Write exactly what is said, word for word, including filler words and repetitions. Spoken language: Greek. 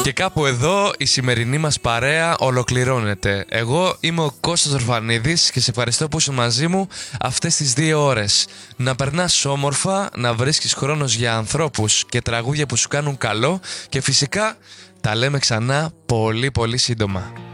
Και κάπου εδώ η σημερινή μας παρέα ολοκληρώνεται. Εγώ είμαι ο Κώστας Ορφανίδης και σε ευχαριστώ που είσαι μαζί μου αυτές τις δύο ώρες. Να περνάς όμορφα, να βρίσκεις χρόνος για ανθρώπους και τραγούδια που σου κάνουν καλό και φυσικά τα λέμε ξανά πολύ πολύ σύντομα.